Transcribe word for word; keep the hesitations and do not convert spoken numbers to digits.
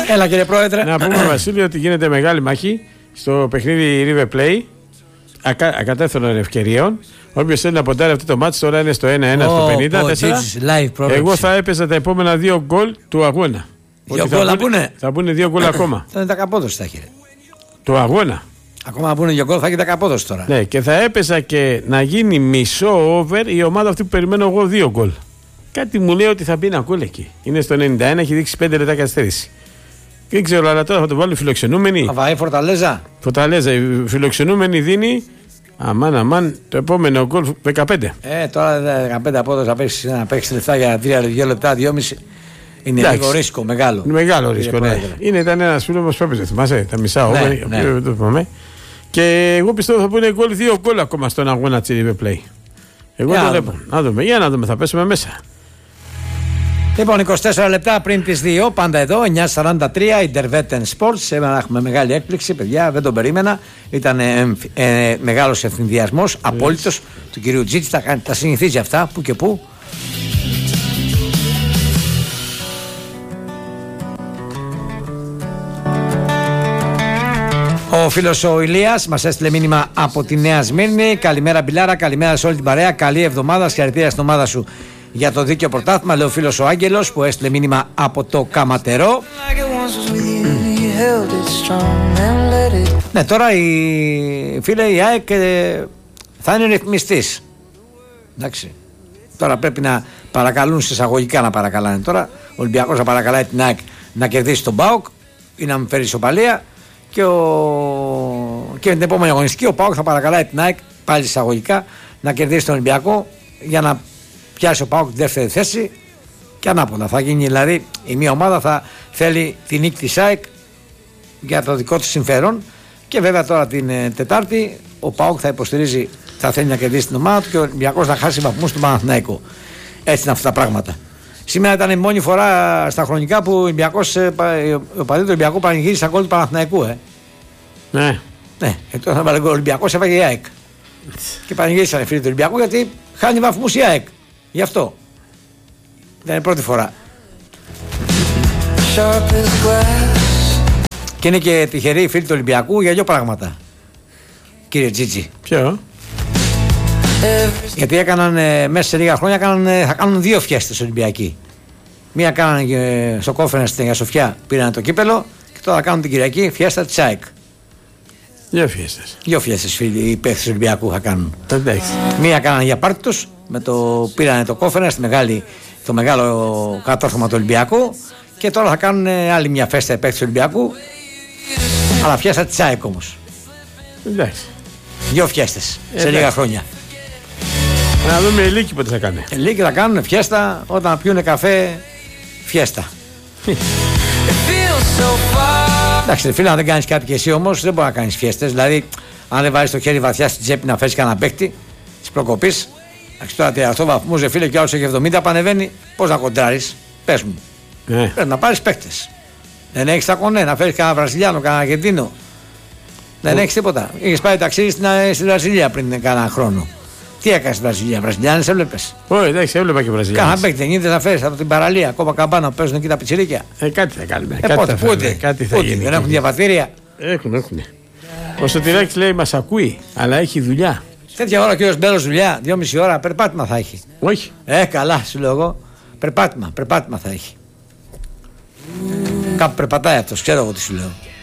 Έλα κύριε Πρόεδρε. Να πούμε Βασίλειο ότι γίνεται μεγάλη μάχη στο παιχνίδι River Plate ακα, ακατέθωνων ευκαιριών. Όποιος θέλει να ποντάρει αυτό το μάτι τώρα είναι στο ένα ένα oh, στο πενήντα τέσσερα. Oh, Εγώ θα έπαιζα τα επόμενα δύο γκολ του αγώνα. Δύο γκολ θα πούνε. Θα πούνε δύο γκολ ακόμα. Θα είναι δεκαπόδοση θα έχει. Το αγώνα. Ακόμα να πούνε δύο γκολ θα έχει δεκαπόδοση τώρα. Ναι, και θα έπαιζα και να γίνει μισό over η ομάδα αυτή που περιμένω εγώ δύο γκολ. Κάτι μου λέει ότι θα μπει ένα γκολ εκεί. Είναι στο ενενήντα ένα, έχει δείξει πέντε λεπτά καθυστέρηση. Δεν ξέρω, αλλά τώρα θα το βάλουν οι φιλοξενούμενοι. Θα βάει Φορταλέζα. Φορταλέζα, η φιλοξενούμενη δίνει. Αμάν, αμάν, το επόμενο γκολ δεκαπέντε. Ε, τώρα δεκαπέντε απόδοση να παίξει λεφτά για δύο λεπτά, δυόμιση. Είναι εντάξει. Λίγο ρίσκο, μεγάλο. Είναι μεγάλο ρίσκο, ναι. Είναι, ήταν ένα φίλο μα που έπαιζε, θυμάσαι, τα μισά ναι, over, ναι. Το θυμάμαι. Και εγώ πιστεύω θα πούνε γκολ, δύο γκολ ακόμα στον αγώνα τη River Plate. Εγώ το βλέπω. Να δούμε, για να δούμε, θα πέσουμε μέσα. Λοιπόν, είκοσι τέσσερα λεπτά πριν τις δύο, πάντα εδώ, εννιά σαράντα τρία, Intervetten Sports. Σήμερα έχουμε μεγάλη έκπληξη, παιδιά, δεν τον περίμενα. Ήταν ε, ε, μεγάλος ευθυνδιασμός, yes. απόλυτος, του κυρίου Τζίτση. Τα, τα συνηθίζει αυτά, που και που. Ο φίλος ο Ηλίας μας έστειλε μήνυμα από τη Νέα Σμύρνη. Καλημέρα Μπιλάρα, καλημέρα σε όλη την παρέα. Καλή εβδομάδα, συγχαρητήρια στην ομάδα σου για το δίκαιο πρωτάθλημα, λέει ο φίλος ο Άγγελος που έστειλε μήνυμα από το Καματερό. Ναι, τώρα η φίλε η ΑΕΚ ε, θα είναι ρυθμιστής. Εντάξει. Τώρα πρέπει να παρακαλούν συσσαγωγικά να παρακαλάνε. Τώρα ο Ολυμπιακός να παρακαλάει την ΑΕΚ να κερδίσει τον ΠΑΟΚ ή να μην φέρει ισοπαλία. Και, ο... και την επόμενη αγωνιστική ο ΠΑΟΚ θα παρακαλάει την ΑΕΚ πάλι εισαγωγικά να κερδίσει τον Ολυμπιακό για να πιάσει ο ΠΑΟΚ τη δεύτερη θέση και ανάποδα. Θα γίνει δηλαδή η μία ομάδα θα θέλει την νίκη της ΑΕΚ για το δικό της συμφέρον και βέβαια τώρα την ε, Τετάρτη ο ΠΑΟΚ θα υποστηρίζει, θα θέλει να κερδίσει την ομάδα του και ο Ολυμπιακός θα χάσει βαθμούς του Παναθηναϊκού. Έτσι είναι αυτά τα πράγματα. Σήμερα ήταν η μόνη φορά στα χρονικά που ο Ολυμπιακός, ο παδί του Ολυμπιακού πανηγύρισε στα γκολ του Παναθηναϊκού. Ε. Ναι. Ναι, εκτός να βάλει ο Ολυμπιακός έφαγε η ΑΕΚ. Και πανηγύρισαν οι φίλοι του Ολυμπιακού γιατί χάνει βαθμούς η ΑΕΚ. Γι' αυτό. Δεν είναι πρώτη φορά. Και είναι και τυχεροί οι φίλοι του Ολυμπιακού για δύο πράγματα. Κύριε Τζίτζι. Ποιο? Γιατί έκαναν ε, μέσα σε λίγα χρόνια έκαναν, ε, θα κάνουν δύο φιέστες Ολυμπιακοί. Μία κάνανε ε, στο Κόφερνα στην Αγία Σοφιά, πήραν το κύπελο και τώρα θα κάνουν την Κυριακή φιέστα της ΑΕΚ. Δύο φιέστες. Δύο φιέστες φίλοι, οι παίκτες του Ολυμπιακού θα κάνουν. Εντάξει. Μία κάνανε για πάρτι τους, με το, πήρανε το Κόφερνα στη μεγάλη, το μεγάλο κατόρθωμα του Ολυμπιακού και τώρα θα κάνουν ε, άλλη μια φέστα οι παίκτες του Ολυμπιακού. Αλλά φιέστα της ΑΕΚ όμως. Εντάξει. Δύο φιέστες σε λίγα χρόνια. Να δούμε οι Λύκοι πότε θα κάνει. Οι Λύκοι θα κάνουν φιέστα όταν πιούνε καφέ. Φιέστα. Εντάξει, φίλε, αν δεν κάνεις κάτι και εσύ όμως δεν μπορεί να κάνεις φιέστες. Δηλαδή, αν δεν βάζεις το χέρι βαθιά στην τσέπη να φέρεις κανένα παίκτη τη προκοπή. Εντάξει, τώρα τριάντα βαθμούς, ρε φίλε, και άλλο έχει εβδομήντα πανεβαίνει. Πώς να κοντράρεις, πες μου. Ναι. Πρέπει να πάρεις παίκτες. Δεν έχεις τα κονέ, να φέρεις κανένα Βραζιλιάνο, κανένα Αργεντίνο. Δεν έχεις τίποτα. Είχες πάει ταξίδι στην, στην Βραζιλία πριν κάνα χρόνο. Τι έκανε στην Βραζιλία, Βραζιλιάνες έβλεπες? Όχι, εντάξει, έβλεπα και Βραζιλιάνες. Κάνα παίκτη, δεν γίνεται να φέρεις από την παραλία, ακόμα καμπάνα που παίζουν εκεί τα πιτσιρίκια. Ε, κάτι θα κάνουμε. Ε, κάτι πότε, θα πότε, κάτι θα πότε, γίνει. δεν έχουν διαβατήρια. Έχουν, έχουν. Ο Σωτηράκης λέει μας ακούει, αλλά έχει δουλειά. Τέτοια ώρα και ο Μπέλος δουλειά, δυόμιση ώρα περπάτημα θα έχει. Όχι. Ε, καλά, σου λέω εγώ. Περπάτημα, περπάτημα θα έχει. Κάπου περπατάει αυτός, ξέρω εγώ τι σου λέω.